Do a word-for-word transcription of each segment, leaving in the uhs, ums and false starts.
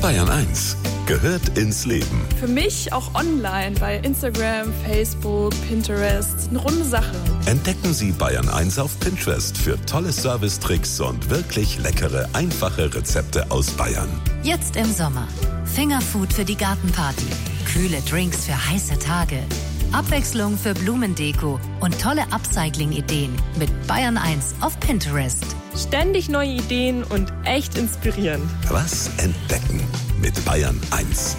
Bayern eins gehört ins Leben. Für mich auch online bei Instagram, Facebook, Pinterest. Eine runde Sache. Entdecken Sie Bayern eins auf Pinterest für tolle Servicetricks und wirklich leckere, einfache Rezepte aus Bayern. Jetzt im Sommer. Fingerfood für die Gartenparty. Kühle Drinks für heiße Tage. Abwechslung für Blumendeko und tolle Upcycling-Ideen mit Bayern eins auf Pinterest. Ständig neue Ideen und echt inspirierend. Was entdecken mit Bayern eins.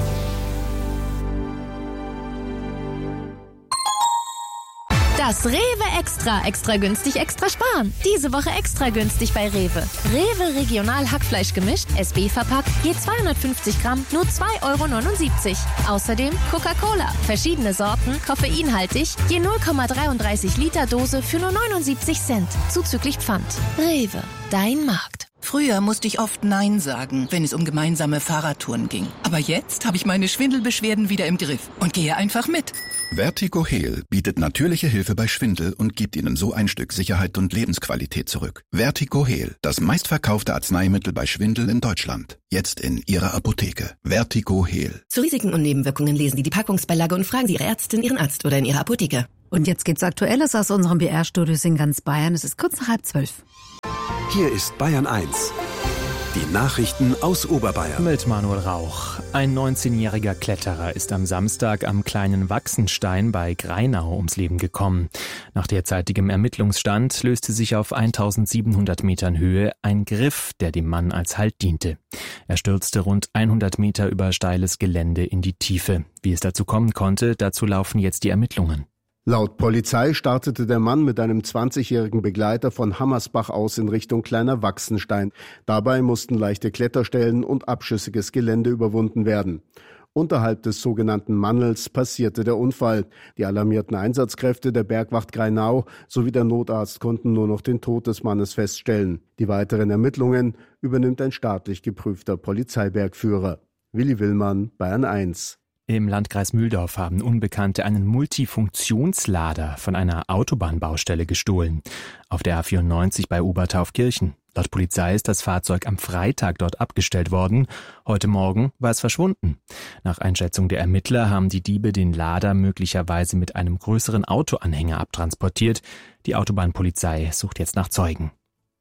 Das Rewe Extra, extra günstig, extra sparen. Diese Woche extra günstig bei Rewe. Rewe Regional Hackfleisch gemischt, S B verpackt, je zweihundertfünfzig Gramm, nur zwei Euro neunundsiebzig. Außerdem Coca-Cola, verschiedene Sorten, koffeinhaltig, je null Komma dreiunddreißig Liter Dose für nur neunundsiebzig Cent, zuzüglich Pfand. Rewe, dein Markt. Früher musste ich oft Nein sagen, wenn es um gemeinsame Fahrradtouren ging. Aber jetzt habe ich meine Schwindelbeschwerden wieder im Griff und gehe einfach mit. Vertigo Heal bietet natürliche Hilfe bei Schwindel und gibt Ihnen so ein Stück Sicherheit und Lebensqualität zurück. Vertigo Heal, das meistverkaufte Arzneimittel bei Schwindel in Deutschland. Jetzt in Ihrer Apotheke. Vertigo Heal. Zu Risiken und Nebenwirkungen lesen Sie die Packungsbeilage und fragen Sie Ihre Ärztin, Ihren Arzt oder in Ihrer Apotheke. Und jetzt gibt's Aktuelles aus unserem B R-Studios in ganz Bayern. Es ist kurz nach halb zwölf. Hier ist Bayern eins. Die Nachrichten aus Oberbayern. Mit Manuel Rauch. Ein neunzehnjähriger Kletterer ist am Samstag am kleinen Wachsenstein bei Greinau ums Leben gekommen. Nach derzeitigem Ermittlungsstand löste sich auf eintausendsiebenhundert Metern Höhe ein Griff, der dem Mann als Halt diente. Er stürzte rund hundert Meter über steiles Gelände in die Tiefe. Wie es dazu kommen konnte, dazu laufen jetzt die Ermittlungen. Laut Polizei startete der Mann mit einem zwanzigjährigen Begleiter von Hammersbach aus in Richtung Kleiner Wachsenstein. Dabei mussten leichte Kletterstellen und abschüssiges Gelände überwunden werden. Unterhalb des sogenannten Mannels passierte der Unfall. Die alarmierten Einsatzkräfte der Bergwacht Greinau sowie der Notarzt konnten nur noch den Tod des Mannes feststellen. Die weiteren Ermittlungen übernimmt ein staatlich geprüfter Polizeibergführer. Willi Willmann, Bayern eins. Im Landkreis Mühldorf haben Unbekannte einen Multifunktionslader von einer Autobahnbaustelle gestohlen. Auf der A vierundneunzig bei Obertaufkirchen. Laut Polizei ist das Fahrzeug am Freitag dort abgestellt worden. Heute Morgen war es verschwunden. Nach Einschätzung der Ermittler haben die Diebe den Lader möglicherweise mit einem größeren Autoanhänger abtransportiert. Die Autobahnpolizei sucht jetzt nach Zeugen.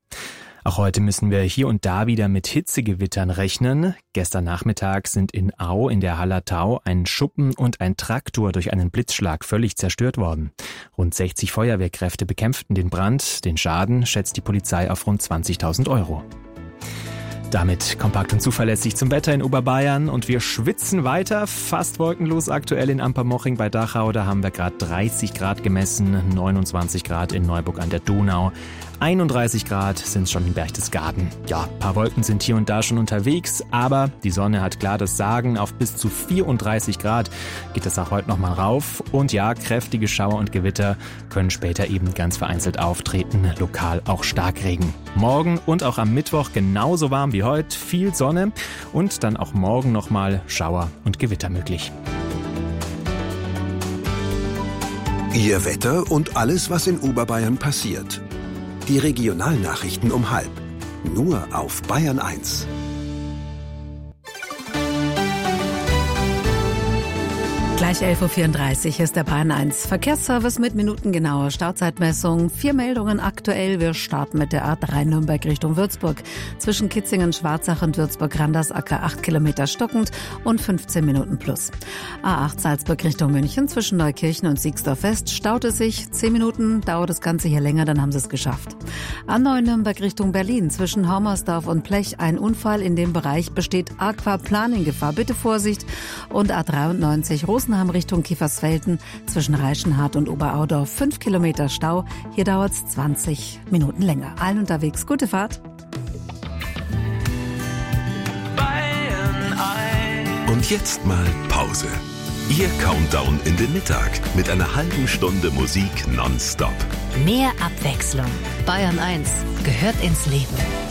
Auch heute müssen wir hier und da wieder mit Hitzegewittern rechnen. Gestern Nachmittag sind in Au in der Hallertau ein Schuppen und ein Traktor durch einen Blitzschlag völlig zerstört worden. Rund sechzig Feuerwehrkräfte bekämpften den Brand. Den Schaden schätzt die Polizei auf rund zwanzigtausend Euro. Damit kompakt und zuverlässig zum Wetter in Oberbayern und wir schwitzen weiter, fast wolkenlos aktuell in Ampermoching bei Dachau, da haben wir gerade dreißig Grad gemessen, neunundzwanzig Grad in Neuburg an der Donau, einunddreißig Grad sind es schon in Berchtesgaden. Ja, ein paar Wolken sind hier und da schon unterwegs, aber die Sonne hat klar das Sagen, auf bis zu vierunddreißig Grad geht es auch heute nochmal rauf und ja, kräftige Schauer und Gewitter können später eben ganz vereinzelt auftreten, lokal auch Starkregen. Morgen und auch am Mittwoch genauso warm wie heute, viel Sonne und dann auch morgen nochmal Schauer und Gewitter möglich. Ihr Wetter und alles, was in Oberbayern passiert. Die Regionalnachrichten um halb. Nur auf Bayern eins. Gleich elf Uhr vierunddreißig ist der Bayern eins Verkehrsservice mit minutengenauer Startzeitmessung. Vier Meldungen aktuell. Wir starten mit der A drei Nürnberg Richtung Würzburg. Zwischen Kitzingen, Schwarzach und Würzburg-Randersacker acht Kilometer stockend und fünfzehn Minuten plus. A acht Salzburg Richtung München zwischen Neukirchen und Siegsdorf West staut es sich. Zehn Minuten dauert das Ganze hier länger, dann haben sie es geschafft. A neun Nürnberg Richtung Berlin zwischen Hormersdorf und Plech. Ein Unfall in dem Bereich besteht Aquaplaning-Gefahr. Bitte Vorsicht. Und A dreiundneunzig Rosenheim Richtung Kiefersfelden zwischen Reichenhart und Oberaudorf. Fünf Kilometer Stau. Hier dauert es zwanzig Minuten länger. Allen unterwegs. Gute Fahrt. Und jetzt mal Pause. Ihr Countdown in den Mittag mit einer halben Stunde Musik nonstop. Mehr Abwechslung. Bayern eins gehört ins Leben.